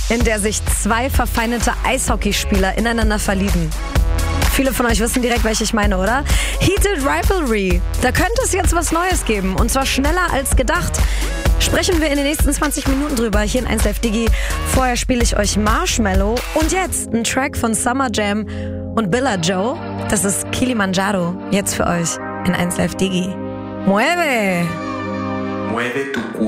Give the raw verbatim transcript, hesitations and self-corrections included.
in der sich zwei verfeindete Eishockeyspieler ineinander verlieben. Viele von euch wissen direkt, welche ich meine, oder? Heated Rivalry. Da könnte es jetzt was Neues geben. Und zwar schneller als gedacht. Sprechen wir in den nächsten zwanzig Minuten drüber hier in eins Live Digi. Vorher spiele ich euch Marshmallow. Und jetzt ein Track von Summer Jam und Billa Joe. Das ist Kilimanjaro. Jetzt für euch in eins Live Digi. Mueve! Mueve tu culo.